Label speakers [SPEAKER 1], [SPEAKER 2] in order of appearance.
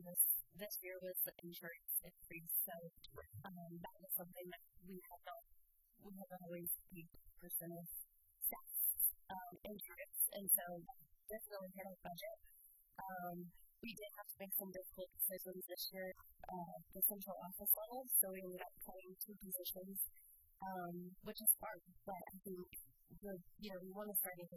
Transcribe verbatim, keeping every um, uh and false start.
[SPEAKER 1] this this year was the insurance increase. So um, that was something that we have not we have not always paid percent of staff um, insurance, and so that definitely hit our budget. Um, we did have to make some difficult decisions this year uh, at the central office level, so we ended up cutting two positions, um, which is hard, but I think the, you know, we want to start